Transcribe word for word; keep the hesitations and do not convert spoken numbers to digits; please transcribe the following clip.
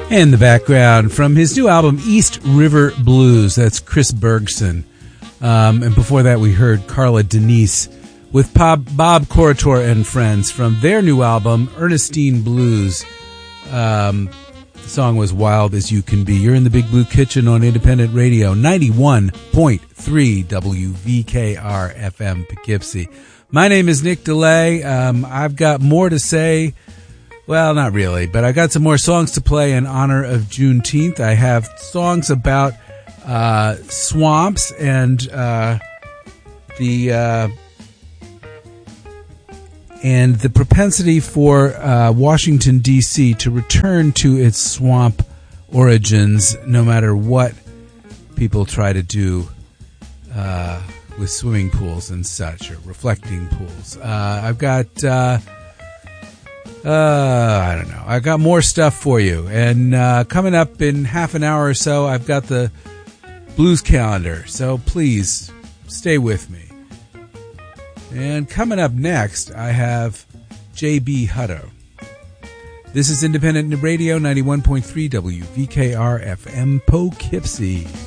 In the background, from his new album, East River Blues, that's Chris Bergson. Um, and before that, we heard Carla Denise with Bob, Bob Corritore and Friends from their new album, Ernestine Blues. Um, the song was Wild As You Can Be. You're in the Big Blue Kitchen on Independent Radio, ninety-one point three W V K R F M Poughkeepsie. My name is Nick DeLay. Um, I've got more to say. Well, not really, but I got some more songs to play in honor of Juneteenth. I have songs about uh, swamps and uh, the uh, and the propensity for uh, Washington, D C to return to its swamp origins, no matter what people try to do uh, with swimming pools and such, or reflecting pools. Uh, I've got... Uh, Uh, I don't know. I got more stuff for you. And uh, coming up in half an hour or so, I've got the blues calendar. So please stay with me. And coming up next, I have J B Hutto. This is Independent Radio, ninety-one point three W V K R F M Poughkeepsie.